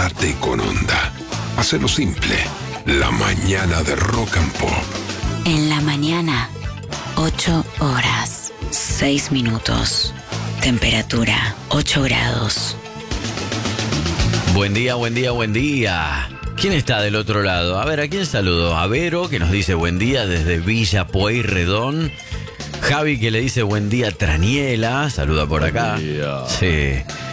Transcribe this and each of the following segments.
levántate con onda. Hacelo simple. La mañana de Rock and Pop. En la mañana, 8 horas, 6 minutos. Temperatura, 8 grados. Buen día, buen día, buen día. ¿Quién está del otro lado? A ver, ¿a quién saludo? A Vero, que nos dice buen día desde Villa Pueyrredón. Javi, que le dice buen día a Traniela. Saluda por acá. Sí.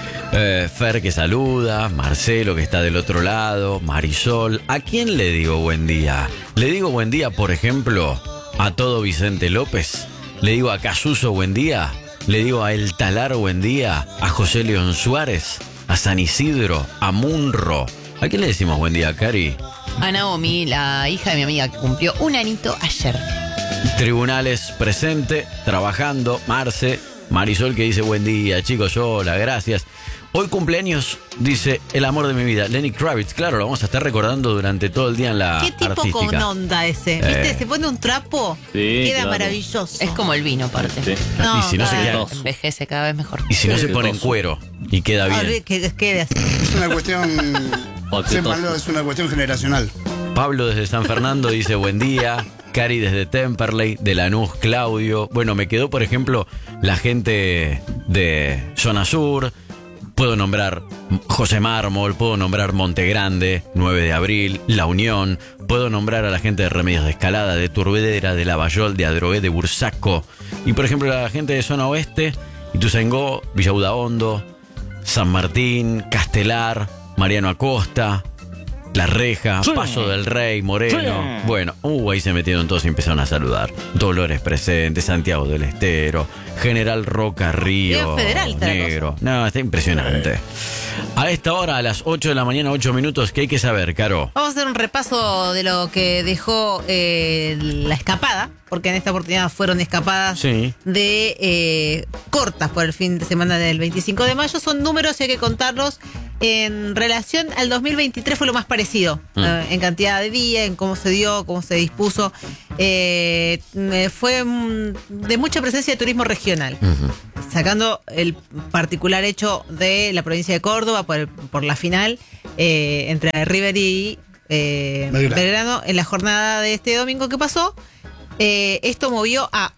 Fer, que saluda. Marcelo, que está del otro lado. Marisol. ¿A quién le digo buen día? Le digo buen día, por ejemplo, a todo Vicente López. Le digo a Casuso buen día. Le digo a El Talar buen día. A José León Suárez. A San Isidro. A Munro. ¿A quién le decimos buen día, Cari? A Naomi, la hija de mi amiga que cumplió un anito ayer. Tribunales presente, trabajando. Marce. Marisol, que dice buen día, chicos, hola, gracias. Hoy cumpleaños, dice, el amor de mi vida, Lenny Kravitz. Claro, lo vamos a estar recordando durante todo el día en la ¿Qué tipo artística. con onda ese? ¿Viste? Se pone un trapo, queda maravilloso. Es como el vino, aparte. Sí. No, Y si no se claro. queda, Envejece cada vez mejor. y si no se pone en cuero y queda bien. Que quede así. Es una cuestión. Sépanlo, es una cuestión generacional. Pablo desde San Fernando dice buen día. Cari desde Temperley, de Lanús, Claudio. Bueno, me quedó, por ejemplo, la gente de Zona Sur. Puedo nombrar José Mármol, puedo nombrar Monte Grande, 9 de abril, La Unión. Puedo nombrar a la gente de Remedios de Escalada, de Turbedera, de Lavallol, de Adrogué, de Bursaco. Y, por ejemplo, la gente de Zona Oeste, Ituzaingó, Villa Udaondo, San Martín, Castelar, Mariano Acosta, La Reja, Paso del Rey, Moreno. Bueno, ahí se metieron todos y empezaron a saludar. Dolores presente, Santiago del Estero, General Roca Río, Río Federal está la Negro. No, está impresionante. A esta hora, a las 8 de la mañana, 8 minutos, ¿qué hay que saber, Caro? Vamos a hacer un repaso de lo que dejó la escapada, porque en esta oportunidad fueron escapadas Sí. de cortas por el fin de semana del 25 de mayo. Son números y hay que contarlos. En relación al 2023 fue lo más parecido, en cantidad de días, en cómo se dio, cómo se dispuso. Fue de mucha presencia de turismo regional, sacando el particular hecho de la provincia de Córdoba por la final entre River y Belgrano en la jornada de este domingo que pasó. Esto movió a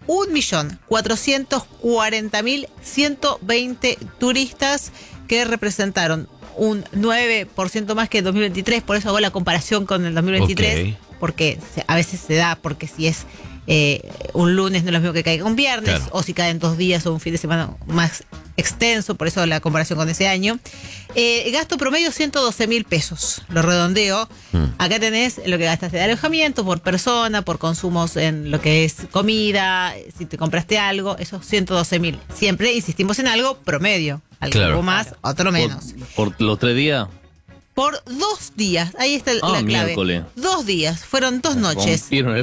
1.440.120 turistas que representaron un 9% más que el 2023, por eso hago la comparación con el 2023, porque a veces se da, porque si es un lunes no es lo mismo que caiga un viernes, claro, o si cae en 2 días o un fin de semana más extenso, por eso la comparación con ese año. Gasto promedio 112.000 pesos, lo redondeo. Acá tenés lo que gastaste de alojamiento por persona, por consumos en lo que es comida, si te compraste algo, esos 112.000. Siempre insistimos en algo promedio, algo más, otro menos. ¿Por los 3 días? Por 2 días, ahí está la clave. Miércoles. 2 días, fueron 2 noches.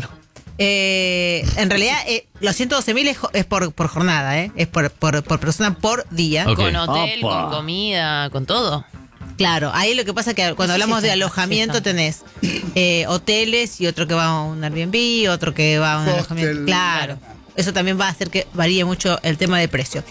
En realidad, los 112.000 es por jornada, es por persona por día. Ok. Con hotel, Opa. con comida, con todo. Claro, ahí lo que pasa es que cuando hablamos de alojamiento tenés hoteles y otro que va a un Airbnb, otro que va a un Hostel. alojamiento. Claro, eso también va a hacer que varíe mucho el tema de precio.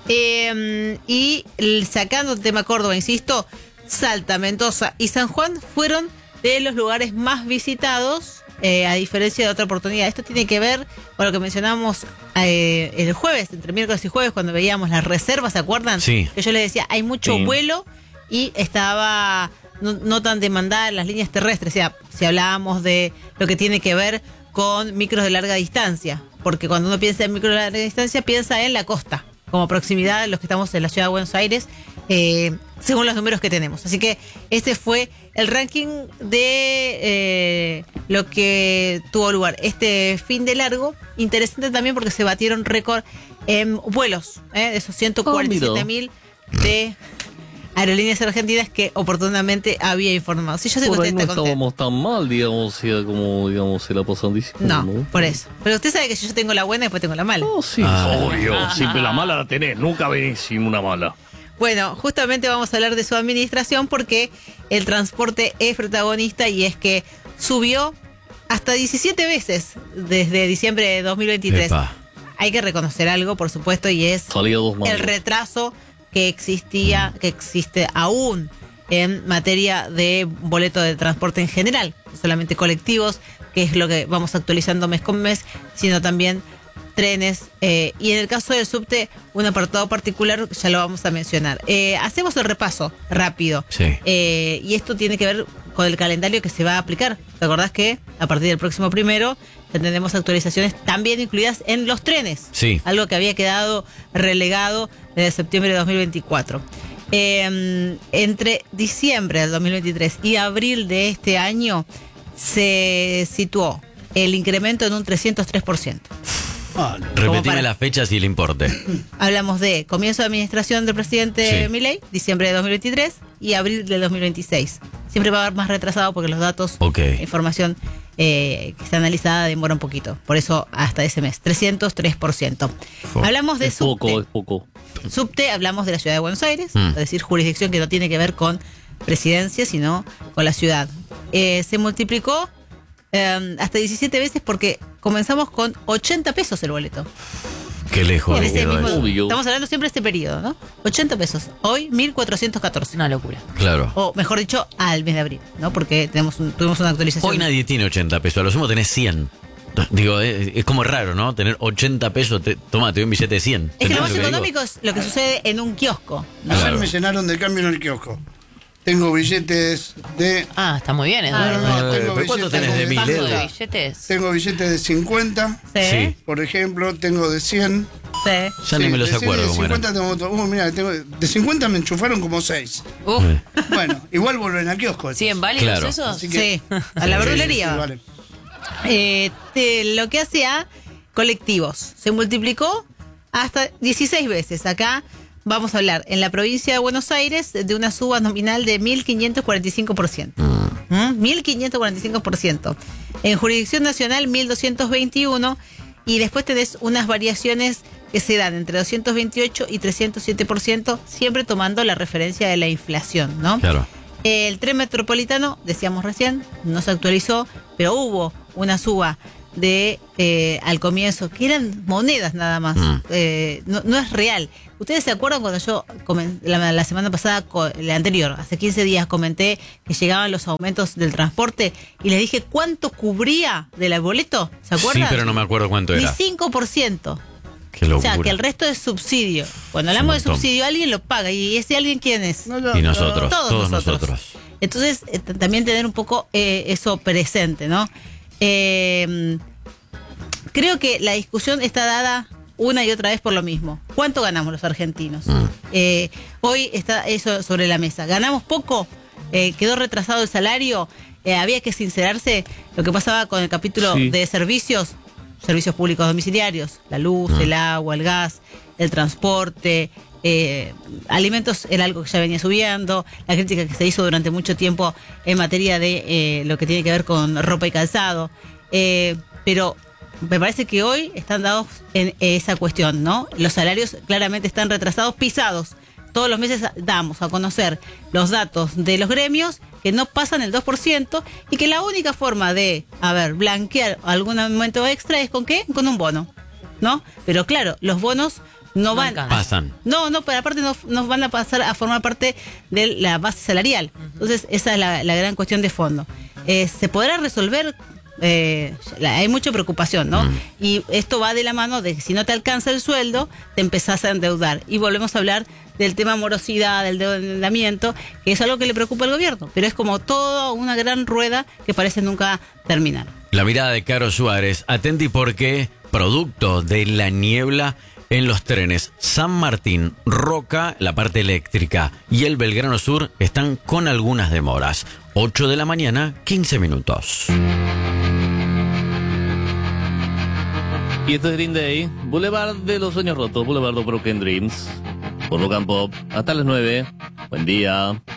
Y sacando el tema Córdoba, insisto, Salta, Mendoza y San Juan fueron de los lugares más visitados, a diferencia de otra oportunidad. Esto tiene que ver con lo que mencionamos el jueves, entre miércoles y jueves, cuando veíamos las reservas, ¿se acuerdan? Sí. Que yo les decía, hay mucho vuelo y estaba no tan demandada las líneas terrestres. O sea, si hablábamos de lo que tiene que ver con micros de larga distancia, porque cuando uno piensa en micros de larga distancia, piensa en la costa, como proximidad, los que estamos en la ciudad de Buenos Aires, según los números que tenemos. Así que este fue el ranking de lo que tuvo lugar este fin de largo. Interesante también porque se batieron récord en vuelos, de esos 147.000 de aerolíneas argentinas que oportunamente había informado. Si yo sé que Por usted ahí no está contento. estábamos tan mal, digamos, como digamos, se la pasan diciendo. No, por eso. Pero usted sabe que yo tengo la buena y después tengo la mala. Oh, sí, obvio. Siempre la mala la tenés, nunca venís sin una mala. Bueno, justamente vamos a hablar de su administración porque el transporte es protagonista y es que subió hasta 17 veces desde diciembre de 2023. Epa. Hay que reconocer algo, por supuesto, y es Salía 2 mangos. el retraso que existía, que existe aún en materia de boleto de transporte en general, no solamente colectivos, que es lo que vamos actualizando mes con mes, sino también trenes, y en el caso del subte, un apartado particular, ya lo vamos a mencionar. Hacemos el repaso rápido. Sí. Y esto tiene que ver con el calendario que se va a aplicar. ¿Te acordás que a partir del próximo 1 tendremos actualizaciones también incluidas en los trenes? Sí. Algo que había quedado relegado desde septiembre de 2024. Entre diciembre del 2023 y abril de este año se situó el incremento en un 303%. Repetime las fechas y el importe. Hablamos de comienzo de administración del presidente Milei, diciembre de 2023 y abril de 2026. Siempre va a haber más retrasado porque los datos, información que está analizada demora un poquito. Por eso hasta ese mes, 303%. Hablamos de subte. Es poco. Subte, hablamos de la ciudad de Buenos Aires, es decir, jurisdicción que no tiene que ver con presidencia, sino con la ciudad. Se multiplicó hasta 17 veces porque comenzamos con 80 pesos el boleto. Qué lejos. En ese mismo, Obvio. estamos hablando siempre de este periodo, ¿no? 80 pesos. Hoy 1.414. Una locura. Claro. O mejor dicho, al mes de abril, ¿no? Porque tuvimos una actualización. Hoy nadie tiene 80 pesos, a lo sumo tenés 100. Digo, es como raro, ¿no? Tener 80 pesos, toma, te doy un billete de 100. Es que lo más ¿Entendés económico es lo que sucede en un kiosco. Ayer me llenaron de cambio en el kiosco. Tengo billetes de... Ah, está muy bien, Eduardo. tengo ¿Pero cuánto tenés de 1000 Paso de euros? billetes. Tengo billetes de 50, Sí. por ejemplo, tengo de 100. Sí. Ya ni me los de 100 y acuerdo de cómo 50 eran. tengo otro. Mira, de 50 me enchufaron como 6. Uf. Bueno, igual vuelven a kiosco. ¿Siguen válidos Claro. esos? Así que- Sí, a la verdulería. Sí, vale. Lo que hacía colectivos se multiplicó hasta 16 veces. Acá vamos a hablar en la provincia de Buenos Aires de una suba nominal de 1.545%. 1.545%. En jurisdicción nacional 1.221%, y después tenés unas variaciones que se dan entre 228 y 307%, siempre tomando la referencia de la inflación, ¿no? Claro. El tren metropolitano, decíamos recién, no se actualizó, pero hubo una suba de al comienzo, que eran monedas nada más. No es real. ¿Ustedes se acuerdan cuando yo la semana pasada, la anterior, hace 15 días, comenté que llegaban los aumentos del transporte y les dije cuánto cubría del boleto? ¿Se acuerdan? Sí, pero no me acuerdo cuánto Ni era. 5%. Qué O locura. sea, que el resto es subsidio. Cuando Es un hablamos de montón. subsidio, alguien lo paga. ¿Y ese alguien quién es? Y nosotros, todos nosotros. Entonces, también tener un poco eso presente, ¿no? Creo que la discusión está dada una y otra vez por lo mismo. ¿Cuánto ganamos los argentinos? Hoy está eso sobre la mesa. ¿Ganamos poco? ¿Quedó retrasado el salario? ¿Había que sincerarse lo que pasaba con el capítulo de servicios públicos domiciliarios? La luz, el agua, el gas, el transporte, alimentos era algo que ya venía subiendo, la crítica que se hizo durante mucho tiempo en materia de lo que tiene que ver con ropa y calzado, pero me parece que hoy están dados en esa cuestión, ¿no? Los salarios claramente están retrasados, pisados. Todos los meses damos a conocer los datos de los gremios que no pasan el 2% y que la única forma de, blanquear algún aumento extra es ¿con qué? Con un bono, ¿no? Pero claro, los bonos no van alcanza. Pasan. No, pero aparte no van a pasar a formar parte de la base salarial. Entonces, esa es la gran cuestión de fondo. ¿Se podrá resolver? Hay mucha preocupación, ¿no? Y esto va de la mano de que si no te alcanza el sueldo, te empezás a endeudar. Y volvemos a hablar del tema morosidad, del endeudamiento, que es algo que le preocupa al gobierno. Pero es como toda una gran rueda que parece nunca terminar. La mirada de Caro Suárez, atenti porque producto de la niebla en los trenes San Martín, Roca, la parte eléctrica y el Belgrano Sur están con algunas demoras. 8 de la mañana, 15 minutos. Y esto es Green Day, Boulevard de los Sueños Rotos, Boulevard of Broken Dreams, por Rock and Pop, hasta las 9. Buen día.